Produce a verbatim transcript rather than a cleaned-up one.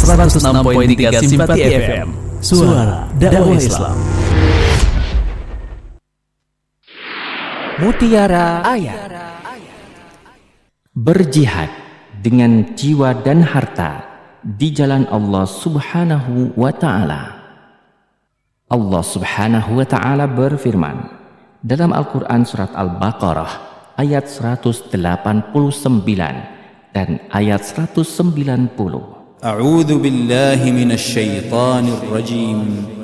seratus enam koma tiga Simpati F M, suara dakwah Islam. Mutiara Ayat. Berjihad dengan jiwa dan harta di jalan Allah Subhanahu wa ta'ala. Allah Subhanahu wa ta'ala berfirman dalam Al-Quran surat Al-Baqarah ayat seratus delapan puluh sembilan dan ayat seratus sembilan puluh. A'udzu billahi minasy syaithanir rajim.